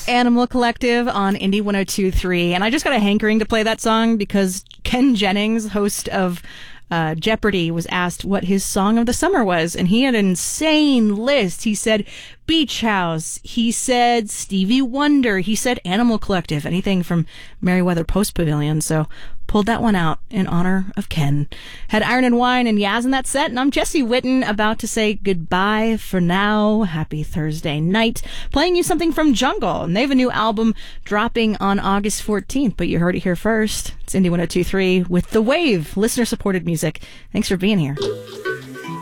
Animal Collective on Indie 102.3. And I just got a hankering to play that song because Ken Jennings, host of Jeopardy, was asked what his song of the summer was. And he had an insane list. He said Beach House. He said Stevie Wonder. He said Animal Collective. Anything from Merriweather Post Pavilion. So pulled that one out in honor of Ken. Had Iron and Wine and Yaz in that set, and I'm Jesse Witten, about to say goodbye for now. Happy Thursday night. Playing you something from Jungle, and they have a new album dropping on August 14th, but you heard it here first. It's Indie 102.3 with The Wave, listener-supported music. Thanks for being here.